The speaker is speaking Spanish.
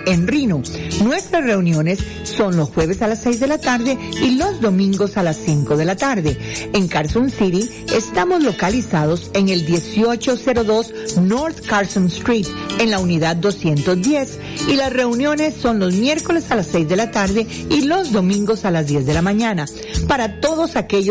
en Reno. Nuestras reuniones son los jueves a las 6 de la tarde y los domingos a las 5 de la tarde. En Carson City estamos localizados en el 1802 North Carson Street, en la unidad 210, y las reuniones son los miércoles a las 6 de la tarde y los domingos a las 10 de la mañana. Para todos aquellos